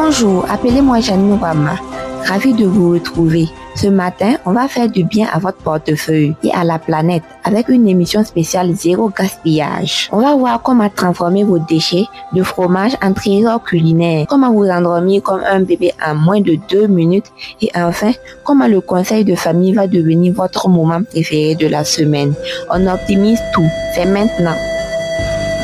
Bonjour, appelez-moi Janine Wama. Ravi de vous retrouver. Ce matin, on va faire du bien à votre portefeuille et à la planète avec une émission spéciale Zéro gaspillage. On va voir comment transformer vos déchets de fromage en trésor culinaire, comment vous endormir comme un bébé en moins de 2 minutes et enfin, comment le conseil de famille va devenir votre moment préféré de la semaine. On optimise tout. C'est maintenant.